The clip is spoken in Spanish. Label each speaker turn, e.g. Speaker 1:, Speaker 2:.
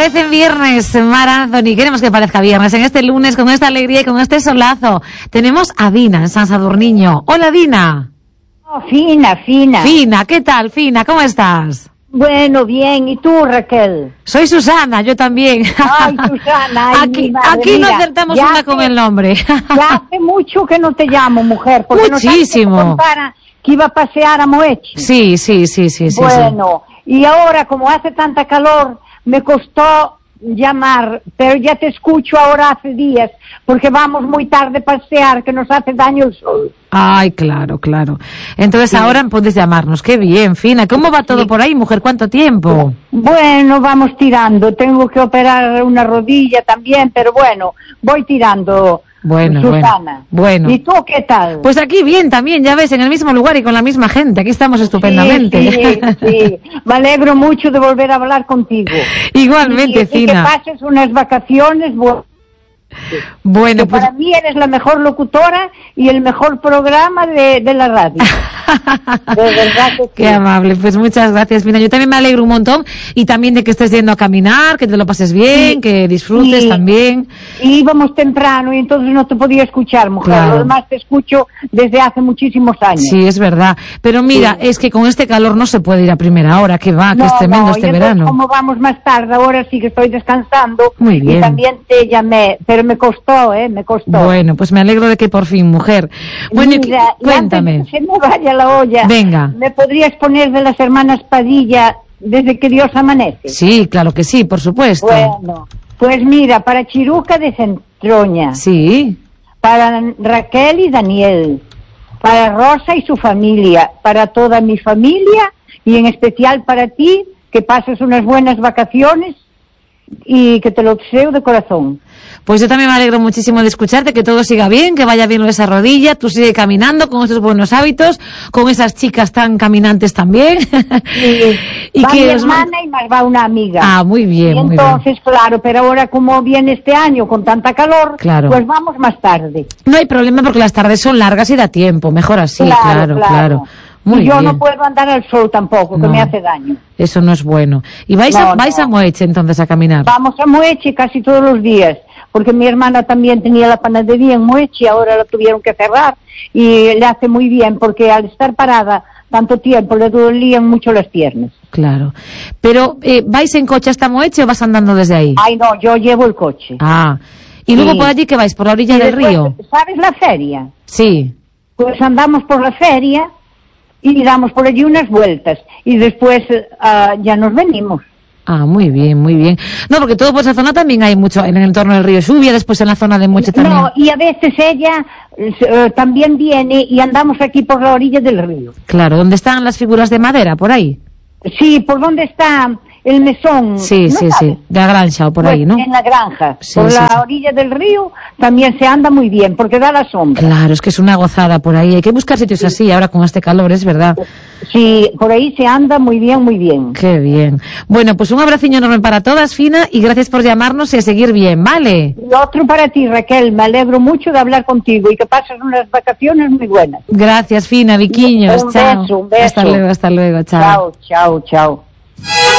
Speaker 1: Parecen viernes, Mar Anthony, queremos que parezca viernes, en este lunes, con esta alegría y con este solazo. Tenemos a Dina, en San Sadurniño. Hola, Dina.
Speaker 2: Oh, Fina.
Speaker 1: Fina, ¿qué tal, Fina? ¿Cómo estás?
Speaker 2: Bueno, bien. ¿Y tú, Raquel?
Speaker 1: Soy Susana, yo también.
Speaker 2: Ay, Susana. Ay,
Speaker 1: aquí
Speaker 2: madre,
Speaker 1: aquí no
Speaker 2: mira,
Speaker 1: acertamos una con el nombre.
Speaker 2: Ya hace mucho que no te llamo, mujer. Porque
Speaker 1: Muchísimo.
Speaker 2: No contara que iba a pasear a Moeche.
Speaker 1: Sí.
Speaker 2: Bueno, y ahora, como hace tanta calor, me costó llamar, pero ya te escucho ahora hace días, porque vamos muy tarde a pasear, que nos hace daño el sol.
Speaker 1: Ay, claro. Entonces ahora puedes llamarnos. Qué bien, Fina. ¿Cómo va todo por ahí, mujer? ¿Cuánto tiempo?
Speaker 2: Bueno, vamos tirando. Tengo que operar una rodilla también, pero bueno, voy tirando.
Speaker 1: Bueno,
Speaker 2: Susana.
Speaker 1: Bueno.
Speaker 2: ¿Y tú qué tal?
Speaker 1: Pues aquí bien también, ya ves, en el mismo lugar y con la misma gente. Aquí estamos estupendamente.
Speaker 2: Sí. Me alegro mucho de volver a hablar contigo.
Speaker 1: Igualmente, Fina.
Speaker 2: Y que pases unas vacaciones.
Speaker 1: Bueno, pues
Speaker 2: para mí eres la mejor locutora y el mejor programa de la radio. De verdad que sí.
Speaker 1: Qué amable, pues muchas gracias, Fina. Yo también me alegro un montón y también de que estés yendo a caminar, que te lo pases bien, que disfrutes también.
Speaker 2: Y íbamos temprano y entonces no te podía escuchar, mujer.
Speaker 1: Claro.
Speaker 2: Lo demás te escucho desde hace muchísimos años.
Speaker 1: Sí, es verdad. Pero mira, es que con este calor no se puede ir a primera hora, que va, que es tremendo este verano.
Speaker 2: Como vamos más tarde, ahora sí que estoy descansando.
Speaker 1: Muy bien.
Speaker 2: Y también te llamé, pero me costó, me costó.
Speaker 1: Bueno, pues me alegro de que por fin, mujer. Bueno,
Speaker 2: mira,
Speaker 1: cuéntame.
Speaker 2: Y antes de que se me vaya la olla.
Speaker 1: Venga.
Speaker 2: ¿Me podrías poner de las hermanas Padilla desde que Dios amanece?
Speaker 1: Sí, claro que sí, por supuesto.
Speaker 2: Bueno, pues mira, para Chiruca de Centroña.
Speaker 1: Sí.
Speaker 2: Para Raquel y Daniel. Para Rosa y su familia. Para toda mi familia y en especial para ti, que pases unas buenas vacaciones y que te lo deseo de corazón.
Speaker 1: Pues yo también me alegro muchísimo de escucharte, que todo siga bien, que vaya bien esa rodilla, tú sigue caminando con esos buenos hábitos, con esas chicas tan caminantes también.
Speaker 2: Sí.
Speaker 1: Y
Speaker 2: va
Speaker 1: que
Speaker 2: mi hermana y más va una amiga.
Speaker 1: Ah, muy bien,
Speaker 2: y entonces, claro, pero ahora como viene este año con tanta calor,
Speaker 1: claro,
Speaker 2: pues vamos más tarde.
Speaker 1: No hay problema porque las tardes son largas y da tiempo, mejor así, claro.
Speaker 2: Muy y yo bien. No puedo andar al sol tampoco, que me hace daño.
Speaker 1: Eso no es bueno. ¿Y vais a Moeche entonces a caminar?
Speaker 2: Vamos a Moeche casi todos los días, porque mi hermana también tenía la panadería en Moeche, ahora la tuvieron que cerrar y le hace muy bien, porque al estar parada tanto tiempo le dolían mucho las piernas.
Speaker 1: Claro. Pero, ¿vais en coche hasta Moeche o vas andando desde ahí?
Speaker 2: Ay, no, yo llevo el coche.
Speaker 1: Ah. ¿Y luego por allí qué vais? ¿Por la orilla del río?
Speaker 2: ¿Sabes la feria?
Speaker 1: Sí.
Speaker 2: Pues andamos por la feria y damos por allí unas vueltas y después ya nos venimos.
Speaker 1: Ah, muy bien. No, porque todo por esa zona también hay mucho, en el entorno del río Xubia, después en la zona de Moeche también.
Speaker 2: No, y a veces ella también viene y andamos aquí por la orilla del río.
Speaker 1: Claro, ¿dónde están las figuras de madera? ¿Por ahí?
Speaker 2: Sí, por donde está el mesón.
Speaker 1: Sí, de la granja o por ahí, ¿no?
Speaker 2: En la granja, por la orilla del río también se anda muy bien, porque da la sombra.
Speaker 1: Claro, es que es una gozada por ahí, hay que buscar sitios así ahora con este calor, es verdad.
Speaker 2: Sí, por ahí se anda muy bien.
Speaker 1: Qué bien. Bueno, pues un abraciño enorme para todas, Fina, y gracias por llamarnos y a seguir bien, ¿vale?
Speaker 2: Y otro para ti, Raquel, me alegro mucho de hablar contigo y que pases unas vacaciones muy buenas.
Speaker 1: Gracias, Fina, Viquiños,
Speaker 2: un beso.
Speaker 1: Hasta luego, chao.
Speaker 2: Chao.